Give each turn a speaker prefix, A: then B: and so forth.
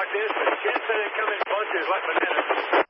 A: like this, but can't say they come in bunches like bananas.